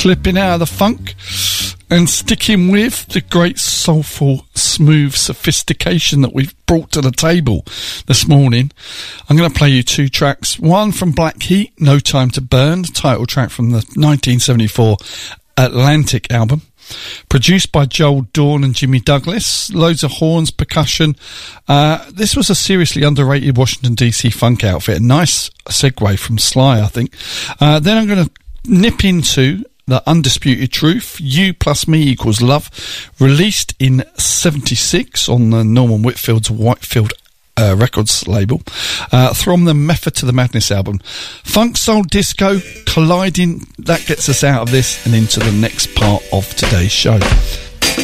Slipping out of the funk and sticking with the great soulful, smooth sophistication that we've brought to the table this morning. I'm going to play you two tracks. One from Black Heat, No Time to Burn, the title track from the 1974 Atlantic album. Produced by Joel Dawn and Jimmy Douglas. Loads of horns, percussion. This was a seriously underrated Washington DC funk outfit. A nice segue from Sly, I think. Then I'm going to nip into The Undisputed Truth, You Plus Me Equals Love, released in 76 on the Norman Whitfield's Whitefield Records label, from the Method to the Madness album. Funk, soul, disco colliding, that gets us out of this and into the next part of today's show.